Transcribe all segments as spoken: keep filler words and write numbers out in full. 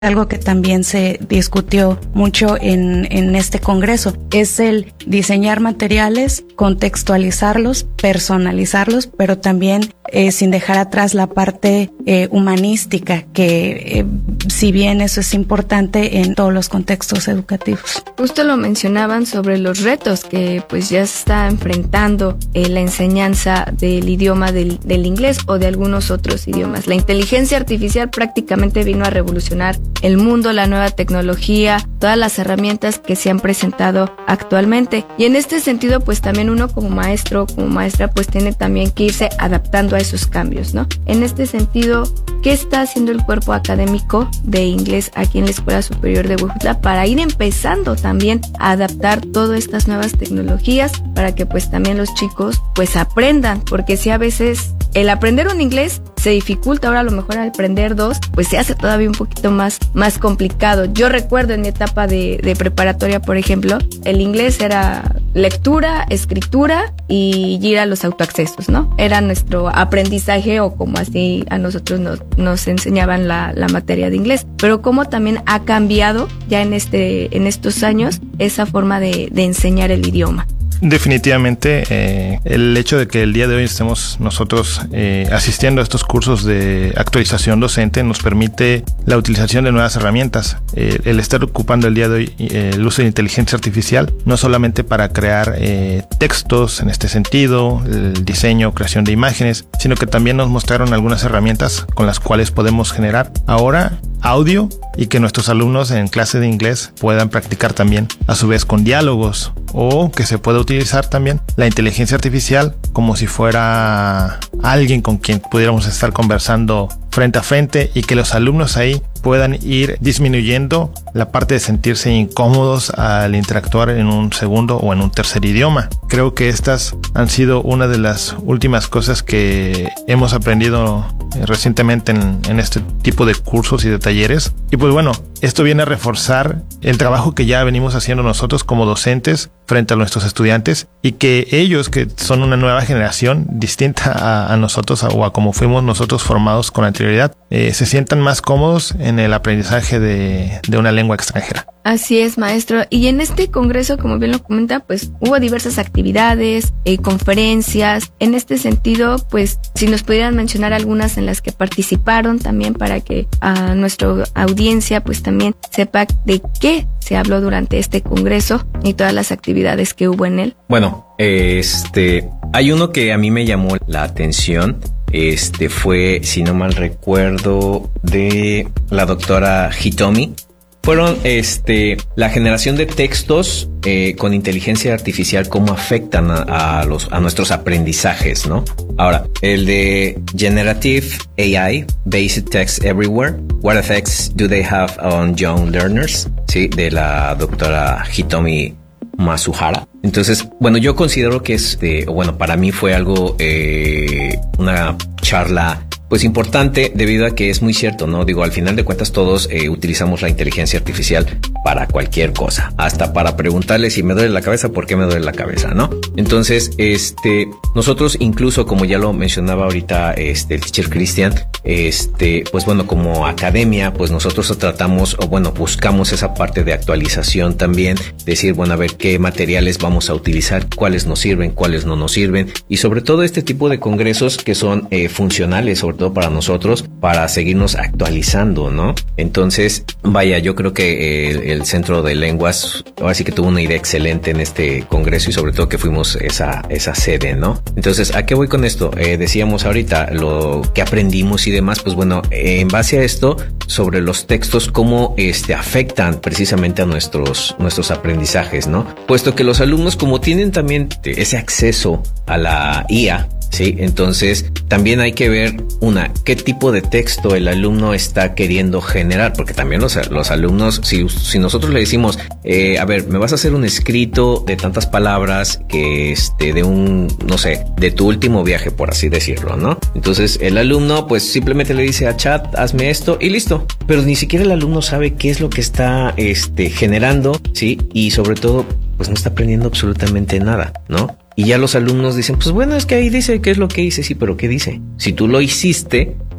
Algo que también se discutió mucho en, en este congreso es el diseñar materiales, contextualizarlos, personalizarlos, pero también eh, sin dejar atrás la parte eh, humanística, que eh, si bien eso es importante en todos los contextos educativos. Justo lo mencionaban sobre los retos que pues ya se está enfrentando eh, la enseñanza del idioma del, del inglés o de algunos otros idiomas. La inteligencia artificial prácticamente vino a revolucionar el mundo, la nueva tecnología, todas las herramientas que se han presentado actualmente. Y en este sentido, pues también uno como maestro, como maestra, pues tiene también que irse adaptando a esos cambios, ¿no? En este sentido, ¿qué está haciendo el cuerpo académico de inglés aquí en la Escuela Superior de Huejutla para ir empezando también a adaptar todas estas nuevas tecnologías para que pues también los chicos pues aprendan? Porque si a veces el aprender un inglés se dificulta, ahora a lo mejor al aprender dos, pues se hace todavía un poquito más, más complicado. Yo recuerdo en mi etapa de, de preparatoria, por ejemplo, el inglés era lectura, escritura y ir a los autoaccesos, ¿no? Era nuestro aprendizaje, o como así a nosotros nos, nos enseñaban la, la materia de inglés. Pero cómo también ha cambiado ya en este, en estos años esa forma de, de enseñar el idioma. Definitivamente, eh, el hecho de que el día de hoy estemos nosotros eh, asistiendo a estos cursos de actualización docente nos permite la utilización de nuevas herramientas. Eh, el estar ocupando el día de hoy eh, el uso de inteligencia artificial, no solamente para crear eh, textos en este sentido, el diseño, creación de imágenes, sino que también nos mostraron algunas herramientas con las cuales podemos generar ahora audio y que nuestros alumnos en clase de inglés puedan practicar también a su vez con diálogos, o que se pueda utilizar también la inteligencia artificial como si fuera alguien con quien pudiéramos estar conversando frente a frente, y que los alumnos ahí puedan ir disminuyendo la parte de sentirse incómodos al interactuar en un segundo o en un tercer idioma. Creo que estas han sido una de las últimas cosas que hemos aprendido recientemente en, en este tipo de cursos y de talleres. Y pues bueno, esto viene a reforzar el trabajo que ya venimos haciendo nosotros como docentes frente a nuestros estudiantes, y que ellos, que son una nueva generación distinta a, a nosotros o a como fuimos nosotros formados con anterioridad, eh, se sientan más cómodos en el aprendizaje de, de una lengua extranjera. Así es, maestro. Y en este congreso, como bien lo comenta, pues hubo diversas actividades, eh, conferencias. En este sentido, pues si nos pudieran mencionar algunas en las que participaron también, para que a nuestra audiencia pues también sepa de qué se habló durante este congreso y todas las actividades que hubo en él. Bueno, este, hay uno que a mí me llamó la atención. Este fue, si no mal recuerdo, de la doctora Hitomi. Fueron este la generación de textos eh, con inteligencia artificial, cómo afectan a, a los a nuestros aprendizajes, ¿no? Ahora, el de Generative A I, Basic Text Everywhere, What Effects Do They Have on Young Learners? Sí, de la doctora Hitomi Masuhara. Entonces, bueno, yo considero que es, eh, bueno, para mí fue algo, eh, una charla pues importante, debido a que es muy cierto, ¿no? Digo, al final de cuentas todos eh, utilizamos la inteligencia artificial para cualquier cosa, hasta para preguntarle si me duele la cabeza, ¿por qué me duele la cabeza, no? Entonces, este, nosotros incluso, como ya lo mencionaba ahorita este, el teacher Cristian, este, pues bueno, como academia, pues nosotros tratamos, o bueno, buscamos esa parte de actualización también, decir, bueno, a ver qué materiales vamos a utilizar, cuáles nos sirven, cuáles no nos sirven, y sobre todo este tipo de congresos que son eh, funcionales, sobre todo para nosotros, para seguirnos actualizando, ¿no? Entonces, vaya, yo creo que el, el Centro de Lenguas ahora sí que tuvo una idea excelente en este congreso, y sobre todo que fuimos esa, esa sede, ¿no? Entonces, ¿a qué voy con esto? Eh, decíamos ahorita lo que aprendimos y demás, pues bueno, eh, en base a esto, sobre los textos, cómo este, afectan precisamente a nuestros, nuestros aprendizajes, ¿no? Puesto que los alumnos, como tienen también ese acceso a la I A, sí, entonces también hay que ver una, qué tipo de texto el alumno está queriendo generar, porque también los, los alumnos, si, si nosotros le decimos, eh, a ver, me vas a hacer un escrito de tantas palabras que este, de un, no sé, de tu último viaje, por así decirlo, ¿no? Entonces el alumno pues simplemente le dice a chat, hazme esto y listo, pero ni siquiera el alumno sabe qué es lo que está este, generando, sí, y sobre todo pues no está aprendiendo absolutamente nada, ¿no? Y ya los alumnos dicen, pues bueno, es que ahí dice qué es lo que hice, sí, pero ¿qué dice? Si tú lo hiciste,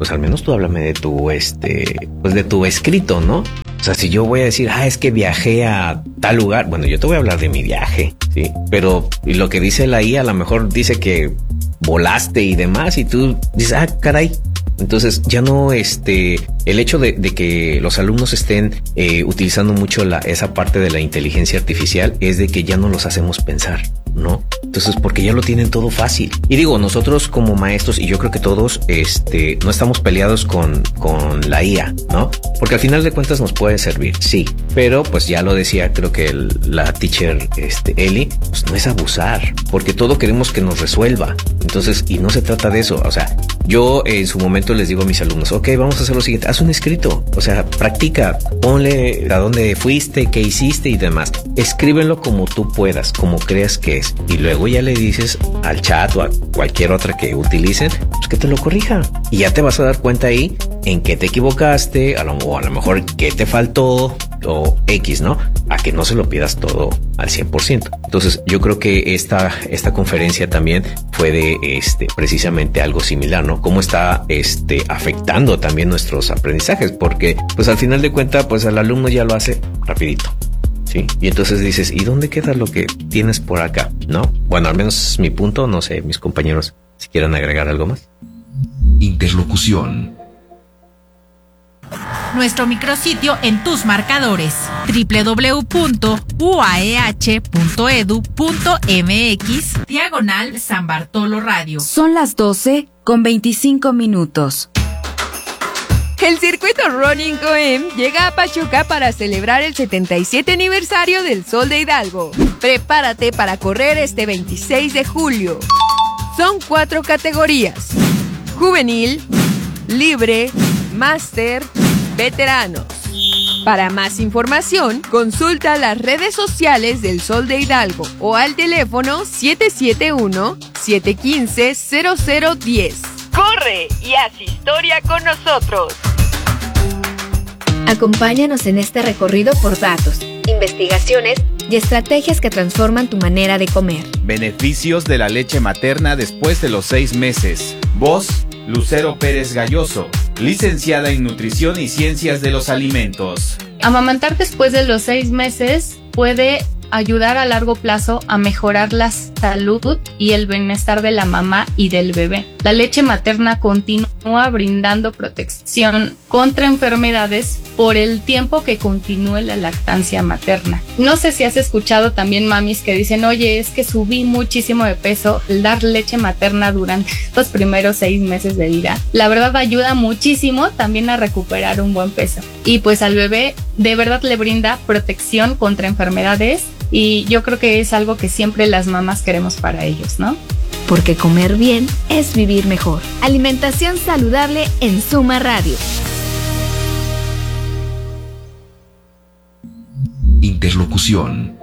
pues al menos tú háblame de tu, este, pues de tu escrito, ¿no? O sea, si yo voy a decir, ah, es que viajé a tal lugar, bueno, yo te voy a hablar de mi viaje, ¿sí? Pero y lo que dice la I A a lo mejor dice que volaste y demás, y tú dices, ah, caray. Entonces ya no, este, el hecho de, de que los alumnos estén eh, utilizando mucho la, esa parte de la inteligencia artificial es de que ya no los hacemos pensar, ¿no? Entonces, porque ya lo tienen todo fácil. Y digo, nosotros como maestros, y yo creo que todos, este, no estamos peleados con, con la I A, ¿no? Porque al final de cuentas nos puede servir, sí. Pero, pues ya lo decía, creo que el, la teacher, este, Eli, pues no es abusar, porque todo queremos que nos resuelva. Entonces, y no se trata de eso. O sea, yo en su momento les digo a mis alumnos, ok, vamos a hacer lo siguiente, haz un escrito, o sea, practica, ponle a dónde fuiste, qué hiciste y demás. Escríbelo como tú puedas, como creas que es. Y luego ya le dices al chat o a cualquier otra que utilicen, pues que te lo corrija. Y ya te vas a dar cuenta ahí en qué te equivocaste, a lo, o a lo mejor qué te faltó, o X, ¿no? A que no se lo pidas todo al cien por ciento. Entonces, yo creo que esta, esta conferencia también fue de este, precisamente algo similar, ¿no? Cómo está este, afectando también nuestros aprendizajes, porque pues al final de cuentas, pues el alumno ya lo hace rapidito. ¿Sí? Y entonces dices, ¿y dónde queda lo que tienes por acá? ¿No? Bueno, al menos es mi punto, no sé, mis compañeros, si quieren agregar algo más. Interlocución. Nuestro micrositio en tus marcadores, doble u doble u doble u punto u a e h punto e d u punto m x, diagonal San Bartolo Radio. Son las doce con veinticinco minutos. El circuito Running Coem llega a Pachuca para celebrar el setenta y siete aniversario del Sol de Hidalgo. Prepárate para correr este veintiséis de julio. Son cuatro categorías: juvenil, libre, máster, veteranos. Para más información, consulta las redes sociales del Sol de Hidalgo o al teléfono siete siete uno, siete uno cinco, cero cero uno cero. ¡Corre y haz historia con nosotros! Acompáñanos en este recorrido por datos, investigaciones y estrategias que transforman tu manera de comer. Beneficios de la leche materna después de los seis meses. Voz, Lucero Pérez Galloso, licenciada en Nutrición y Ciencias de los Alimentos. Amamantar después de los seis meses puede ayudar a largo plazo a mejorar la salud y el bienestar de la mamá y del bebé. La leche materna continúa brindando protección contra enfermedades por el tiempo que continúe la lactancia materna. No sé si has escuchado también mamis que dicen, oye, es que subí muchísimo de peso. El dar leche materna durante los primeros seis meses de vida, la verdad ayuda muchísimo también a recuperar un buen peso. Y pues al bebé de verdad le brinda protección contra enfermedades. Y yo creo que es algo que siempre las mamás queremos para ellos, ¿no? Porque comer bien es vivir mejor. Alimentación saludable en Suma Radio. Interlocución.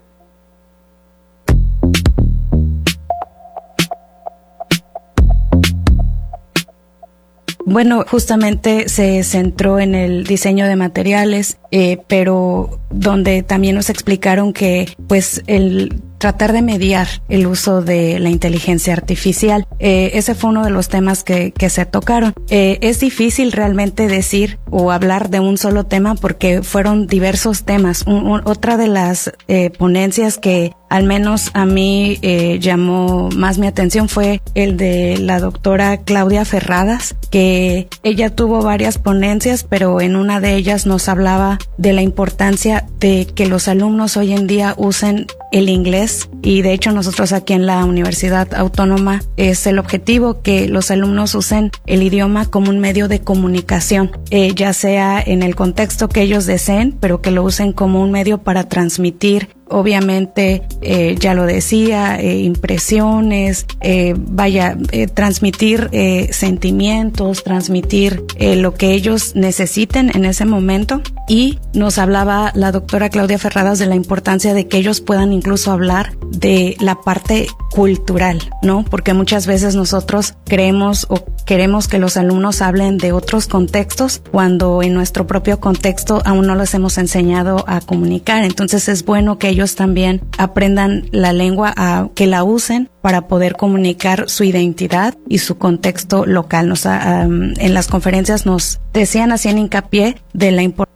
Bueno, justamente se centró en el diseño de materiales, eh, pero donde también nos explicaron que pues el tratar de mediar el uso de la inteligencia artificial, eh, ese fue uno de los temas que, que se tocaron. Eh, es difícil realmente decir o hablar de un solo tema porque fueron diversos temas. Un, un, otra de las eh, ponencias que al menos a mí eh, llamó más mi atención fue el de la doctora Claudia Ferradas, que ella tuvo varias ponencias, pero en una de ellas nos hablaba de la importancia de que los alumnos hoy en día usen el inglés, y de hecho nosotros aquí en la Universidad Autónoma es el objetivo que los alumnos usen el idioma como un medio de comunicación, eh, ya sea en el contexto que ellos deseen, pero que lo usen como un medio para transmitir, obviamente, eh, ya lo decía, eh, impresiones, eh, vaya, eh, transmitir eh, sentimientos, transmitir eh, lo que ellos necesiten en ese momento. Y nos hablaba la doctora Claudia Ferradas de la importancia de que ellos puedan incluso hablar de la parte cultural, ¿no? Porque muchas veces nosotros creemos o queremos que los alumnos hablen de otros contextos cuando en nuestro propio contexto aún no les hemos enseñado a comunicar. Entonces es bueno que ellos también aprendan la lengua, a que la usen para poder comunicar su identidad y su contexto local. Nos, um, en las conferencias nos decían, hacían hincapié de la importancia